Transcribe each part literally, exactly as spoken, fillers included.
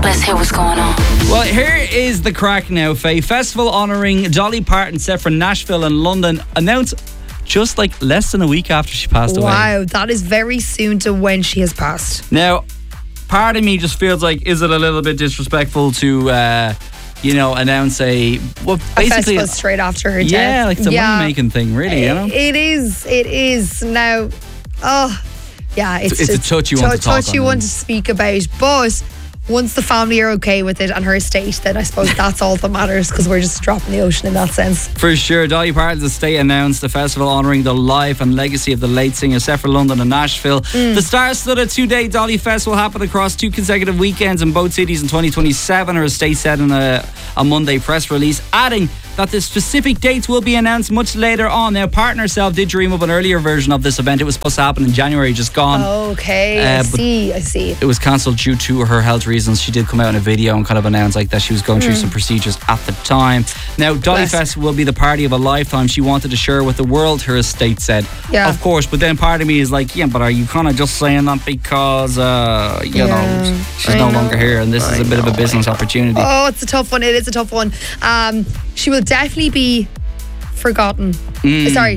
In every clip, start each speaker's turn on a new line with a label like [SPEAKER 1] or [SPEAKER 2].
[SPEAKER 1] Let's hear what's going on.
[SPEAKER 2] Well, here is the crack now, Faye. Festival honouring Dolly Parton set for Nashville and London announced just like less than a week after she passed away.
[SPEAKER 3] Wow, that is very soon to when she has passed.
[SPEAKER 2] Now, part of me just feels like, is it a little bit disrespectful to, uh, you know, announce a well, basically
[SPEAKER 3] a festival straight after her death?
[SPEAKER 2] Yeah, like it's a
[SPEAKER 3] yeah.
[SPEAKER 2] money-making thing, really. You know,
[SPEAKER 3] it is. It is now. Oh, yeah, it's,
[SPEAKER 2] it's, it's a touchy one to talk
[SPEAKER 3] touchy
[SPEAKER 2] on,
[SPEAKER 3] one to speak about, but. Once the family are okay with it and her estate, then I suppose that's all that matters, because we're just a drop in the ocean in that sense.
[SPEAKER 2] For sure. Dolly Parton's estate announced the festival honouring the life and legacy of the late singer set for London and Nashville. Mm. The star-studded two-day Dolly Fest will happen across two consecutive weekends in both cities in twenty twenty-seven, her estate said in a, a Monday press release, adding that the specific dates will be announced much later on. Now, Parton herself did dream of an earlier version of this event. It was supposed to happen in January, just gone.
[SPEAKER 3] Okay, uh, I see, I see.
[SPEAKER 2] It was cancelled due to her health reasons. She did come out in a video and kind of announce like that she was going through mm. some procedures at the time. Now, Dolly Bless. Fest will be the party of a lifetime. She wanted to share with the world, her estate said.
[SPEAKER 3] Yeah.
[SPEAKER 2] Of course, but then part of me is like, yeah, but are you kind of just saying that because, uh, you
[SPEAKER 3] yeah,
[SPEAKER 2] know, she's
[SPEAKER 3] I
[SPEAKER 2] no
[SPEAKER 3] know.
[SPEAKER 2] longer here and this
[SPEAKER 3] I
[SPEAKER 2] is a bit
[SPEAKER 3] know,
[SPEAKER 2] of a business opportunity.
[SPEAKER 3] Oh, it's a tough one. It is a tough one. Um, she will definitely be forgotten.
[SPEAKER 2] Mm.
[SPEAKER 3] Sorry.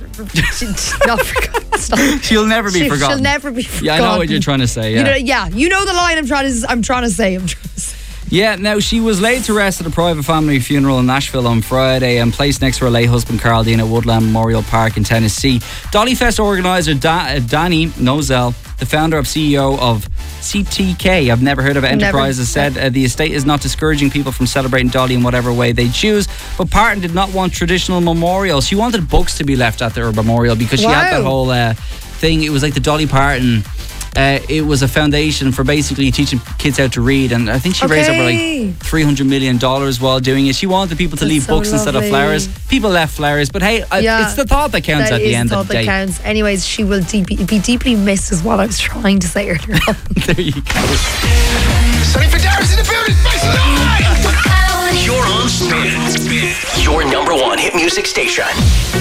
[SPEAKER 3] Not forgotten. Stop.
[SPEAKER 2] She'll never be
[SPEAKER 3] she,
[SPEAKER 2] forgotten.
[SPEAKER 3] She'll never be forgotten.
[SPEAKER 2] Yeah, I know what you're trying to say. Yeah,
[SPEAKER 3] you know, yeah, you know the line I'm trying to. I'm trying to say. I'm trying to say.
[SPEAKER 2] Yeah, now she was laid to rest at a private family funeral in Nashville on Friday and placed next to her late husband Carl Dean at Woodland Memorial Park in Tennessee. Dolly Fest organiser da- Danny Nozell, the founder and C E O of C T K, I've never heard of it, Enterprises, said uh, the estate is not discouraging people from celebrating Dolly in whatever way they choose, but Parton did not want traditional memorials. She wanted books to be left at her memorial because she
[SPEAKER 3] wow.
[SPEAKER 2] had that whole uh, thing. It was like the Dolly Parton... Uh, it was a foundation for basically teaching kids how to read, and I think she
[SPEAKER 3] okay.
[SPEAKER 2] raised over like three hundred million dollars while doing it. She wanted people to
[SPEAKER 3] That's
[SPEAKER 2] leave
[SPEAKER 3] so
[SPEAKER 2] books
[SPEAKER 3] lovely.
[SPEAKER 2] instead of flowers. People left flowers, but hey,
[SPEAKER 3] yeah,
[SPEAKER 2] I, it's the thought that counts
[SPEAKER 3] that
[SPEAKER 2] at the end
[SPEAKER 3] the
[SPEAKER 2] of the day.
[SPEAKER 3] That counts. Anyways, she will deep, be deeply missed, is what I was trying to say earlier on.
[SPEAKER 2] There you go.
[SPEAKER 4] Sonny Fodera's in the building. You're on Spin, your number one hit music station.